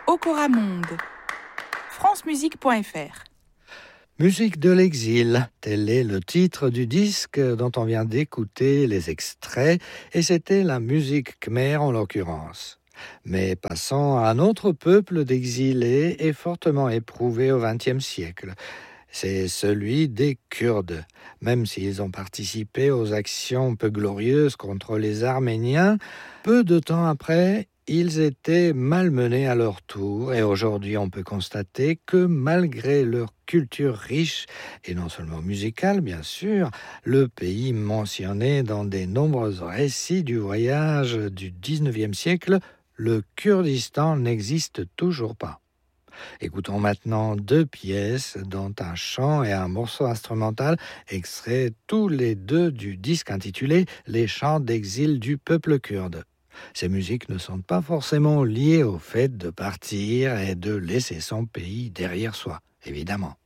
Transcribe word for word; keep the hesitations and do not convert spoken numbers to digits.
Okora Monde, francemusique point f r. Musique de l'exil, tel est le titre du disque dont on vient d'écouter les extraits, et c'était la musique khmer en l'occurrence. Mais passons à un autre peuple d'exilés et fortement éprouvé au vingtième siècle. C'est celui des Kurdes. Même s'ils ont participé aux actions peu glorieuses contre les Arméniens, peu de temps après, ils étaient malmenés à leur tour, et aujourd'hui on peut constater que malgré leur culture riche, et non seulement musicale bien sûr, le pays mentionné dans de nombreux récits du voyage du dix-neuvième siècle, le Kurdistan n'existe toujours pas. Écoutons maintenant deux pièces, dont un chant et un morceau instrumental, extraits tous les deux du disque intitulé « Les chants d'exil du peuple kurde ». Ces musiques ne sont pas forcément liées au fait de partir et de laisser son pays derrière soi, évidemment.